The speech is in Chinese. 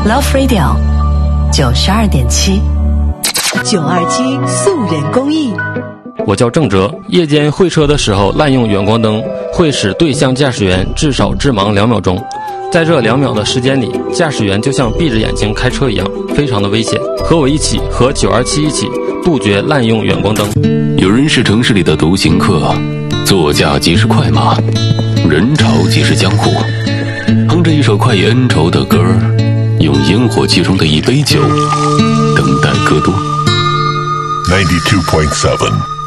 Love Radio 92.7 927素人公益。 我叫郑哲，夜间会车的时候滥用远光灯，会使对向驾驶员至少致盲2秒钟。在这2秒的时间里，驾驶员就像闭着眼睛开车一样，非常的危险。和我一起，和927一起，杜绝滥用远光灯。 有人是城市里的独行客，座驾即是快马，人潮即是江湖。哼着一首快意恩仇的歌，用烟火气中的一杯酒，等待戈多。 92.7